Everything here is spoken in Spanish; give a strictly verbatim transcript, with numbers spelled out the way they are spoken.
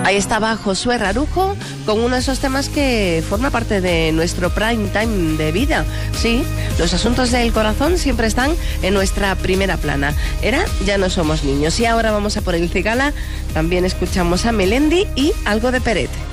Ahí estaba Josué Rarujo con uno de esos temas que forma parte de nuestro prime time de vida. Sí, los asuntos del corazón siempre están en nuestra primera plana. Era Ya no somos niños. Y ahora vamos a por el Cigala. También escuchamos a Melendi y algo de Peret.